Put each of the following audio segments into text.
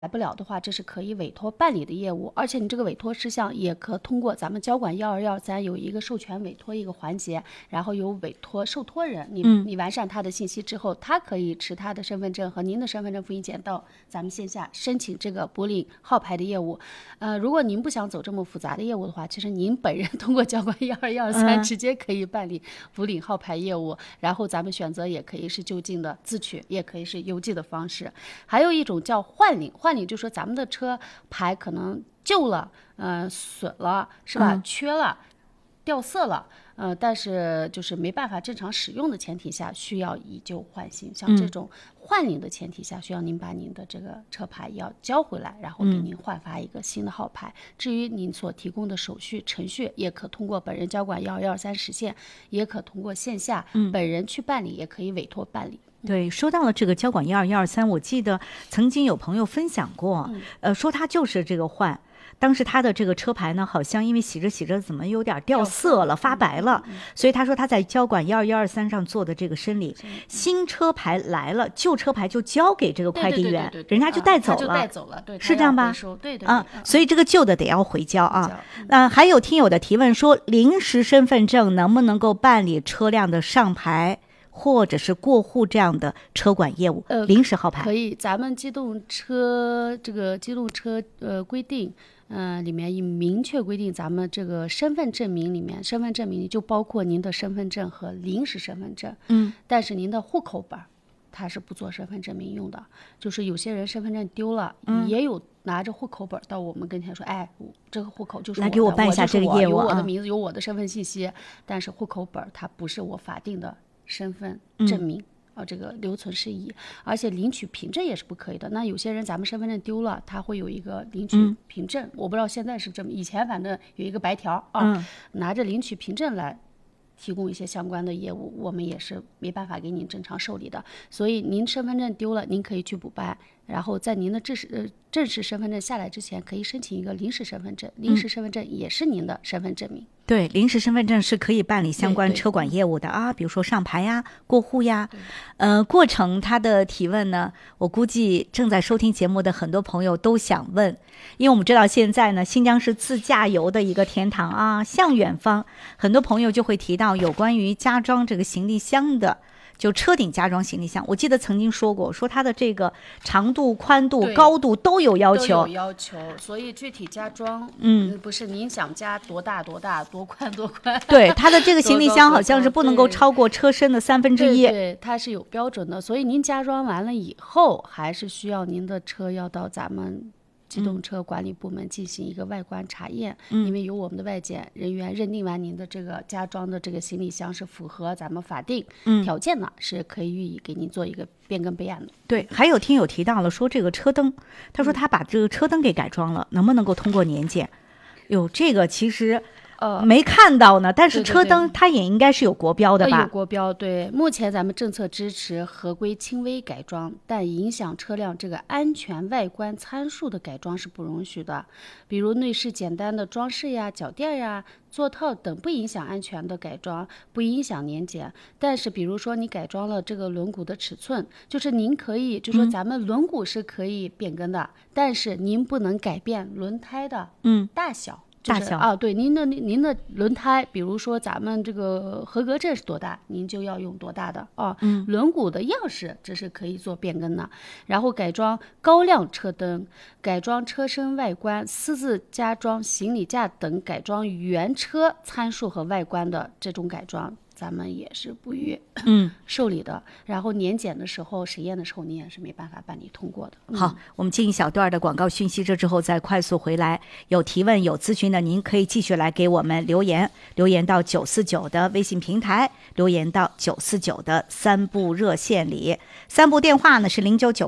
来不了的话，这是可以委托办理的业务，而且你这个委托事项也可通过咱们交管12213有一个授权委托一个环节，然后有委托受托人，你完善他的信息之后，他可以持他的身份证和您的身份证复印件到咱们线下申请这个补领号牌的业务。如果您不想走这么复杂的业务的话，其实您本人通过交管12213直接可以办理补领号牌业务，然后咱们选择也可以是就近的自取，也可以是邮寄的方式。还有一种叫换领，换领就是说咱们的车牌可能旧了，损了，是吧？缺了，掉色了，但是就是没办法正常使用的前提下，需要以旧换新。像这种换领的前提下，需要您把您的这个车牌要交回来，然后给您换发一个新的号牌。至于您所提供的手续程序，也可通过本人交管123实现，也可通过线下本人去办理，也可以委托办理。 对，说到了这个交管12123，我记得曾经有朋友分享过，说他就是这个换。当时他的这个车牌呢，好像因为洗着洗着怎么有点掉色了，发白了，所以他说他在交管12123上做的这个申领，新车牌来了，旧车牌就交给这个快递员，人家就带走了， 对， 是这样吧？ 对所以这个旧的得要回交啊。还有听友的提问说，临时身份证能不能够办理车辆的上牌或者是过户这样的车管业务？临时号牌可以，咱们机动车规定。里面已明确规定，咱们这个身份证明里面，身份证明就包括您的身份证和临时身份证。但是您的户口本它是不做身份证明用的。就是有些人身份证丢了，也有拿着户口本到我们跟前说，哎，这个户口就是我的， 来给我办一下这个业务， 有我的名字，有我的身份信息，但是户口本它不是我法定的身份证明。这个留存事宜，而且领取凭证也是不可以的。那有些人咱们身份证丢了，他会有一个领取凭证，我不知道现在是这么，以前反正有一个白条拿着领取凭证来提供一些相关的业务，我们也是没办法给您正常受理的。所以您身份证丢了，您可以去补办，然后在您的正式身份证下来之前，可以申请一个临时身份证，临时身份证也是您的身份证明。 对，临时身份证是可以办理相关车管业务的啊，比如说上牌呀、过户呀。过程他的提问呢，我估计正在收听节目的很多朋友都想问，因为我们知道现在呢，新疆是自驾游的一个天堂啊，向远方，很多朋友就会提到有关于加装这个行李箱的。就车顶加装行李箱，我记得曾经说过，说它的这个长度、宽度、高度都有要求， 所以具体加装，不是您想加多大多大、多宽多宽。 对，它的这个行李箱好像是不能够超过车身的1/3。 对，它是有标准的，所以您加装完了以后，还是需要您的车要到咱们机动车管理部门进行一个外观查验，因为由我们的外检人员认定完您的这个加装的这个行李箱是符合咱们法定条件的，是可以予以给您做一个变更备案的。 对，还有听友提到了说这个车灯，他说他把这个车灯给改装了，能不能够通过年检？这个其实没看到呢，但是车灯它也应该是有国标的吧？ 有国标，对。目前咱们政策支持合规轻微改装，但影响车辆这个安全外观参数的改装是不容许的。比如内饰简单的装饰呀、脚垫呀、座套等不影响安全的改装，不影响年检。但是比如说你改装了这个轮毂的尺寸，就是您可以，就说咱们轮毂是可以变更的，但是您不能改变轮胎的大小。对，您的轮胎，比如说咱们这个合格证是多大，您就要用多大的轮毂的样式这是可以做变更的。然后改装高亮车灯，改装车身外观，私自加装行李架等改装原车参数和外观的这种改装，咱们也是不予受理的。然后年检的时候、审验的时候，你也是没办法办理通过的。 好，我们进一小段的广告讯息，这之后再快速回来。有提问、有咨询的，您可以继续来给我们留言到949的微信平台，留言到949的3部热线里。3部电话呢是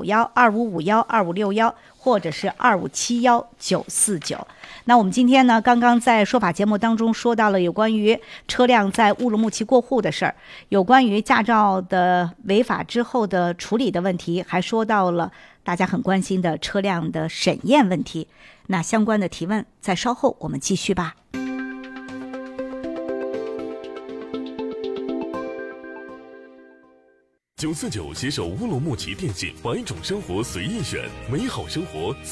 099125512561，或者是2571949。那我们今天呢，刚刚在说法节目当中说到了有关于车辆在乌鲁木齐过户的事儿，有关于驾照的违法之后的处理的问题，还说到了大家很关心的车辆的审验问题。那相关的提问在稍后我们继续吧。 949携手乌鲁木齐电信，百种生活随意选，美好生活